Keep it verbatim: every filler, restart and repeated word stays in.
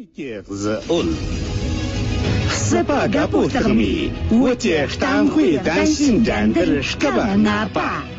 十八个不等米，我这商会担心战的是个吧？哪怕。